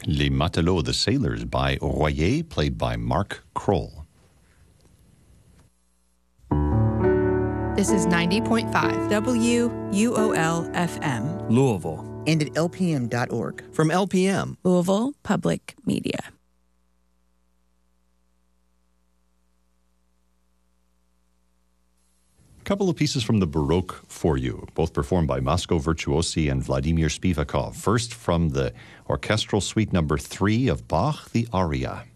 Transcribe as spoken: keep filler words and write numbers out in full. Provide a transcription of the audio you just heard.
Les Matelots, the Sailors by Royer, played by Mark Kroll. This is ninety point five W U O L F M. Louisville. And at L P M dot org. From L P M. Louisville Public Media. A couple of pieces from the Baroque for you, both performed by Moscow Virtuosi and Vladimir Spivakov. First, from the Orchestral Suite Number three of Bach, the Aria.